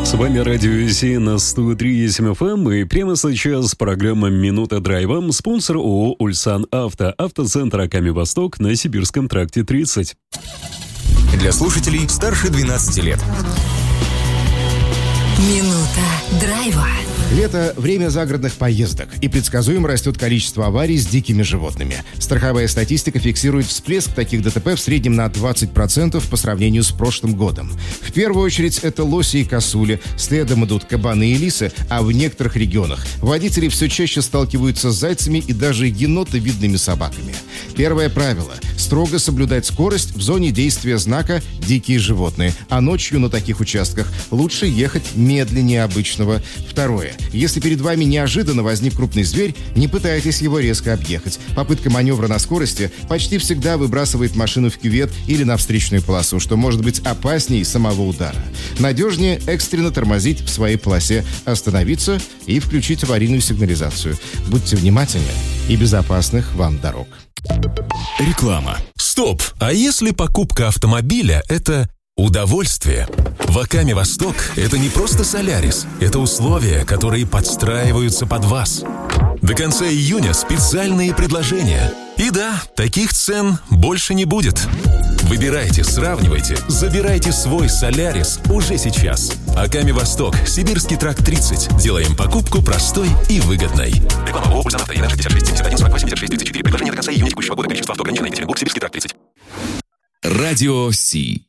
С вами Радио СИ на 103,7 FM, и прямо сейчас программа «Минута драйва». Спонсор ООО «Ульсан Авто», автоцентр Аками Восток на Сибирском тракте 30. Для слушателей старше 12 лет. Минута драйва. Лето – время загородных поездок, и предсказуемо растет количество аварий с дикими животными. Страховая статистика фиксирует всплеск таких ДТП в среднем на 20% по сравнению с прошлым годом. В первую очередь это лоси и косули, следом идут кабаны и лисы, а в некоторых регионах водители все чаще сталкиваются с зайцами и даже енотовидными собаками. Первое правило – строго соблюдать скорость в зоне действия знака «Дикие животные», а ночью на таких участках лучше ехать медленнее обычного. Второе. Если перед вами неожиданно возник крупный зверь, не пытайтесь его резко объехать. Попытка маневра на скорости почти всегда выбрасывает машину в кювет или на встречную полосу, что может быть опаснее самого удара. Надежнее экстренно тормозить в своей полосе, остановиться и включить аварийную сигнализацию. Будьте внимательны и безопасных вам дорог. Реклама. Стоп! А если покупка автомобиля – это удовольствие? В Аками Восток это не просто Солярис, это условия, которые подстраиваются под вас. До конца июня специальные предложения. И да, таких цен больше не будет. Выбирайте, сравнивайте, забирайте свой Солярис уже сейчас. Аками Восток, Сибирский тракт 30. Делаем покупку простой и выгодной. Реклама ООО «Ульсан Авто», ИН 66 71 48 76 34. Предложение до конца июня текущего года. Количество авто ограничено. Екатеринбург, Сибирский тракт 30. Радио Си.